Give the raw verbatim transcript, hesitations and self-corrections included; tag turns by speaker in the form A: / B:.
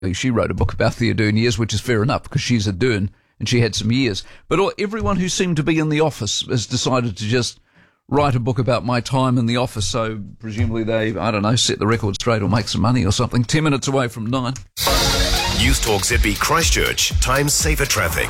A: she wrote a book about the Ardern years, which is fair enough because she's Ardern and she had some years. But all, everyone who seemed to be in the office has decided to just write a book about my time in the office. So presumably they, I don't know, set the record straight or make some money or something. Ten minutes away from nine.
B: News Talk Z B Christchurch. Time saver traffic.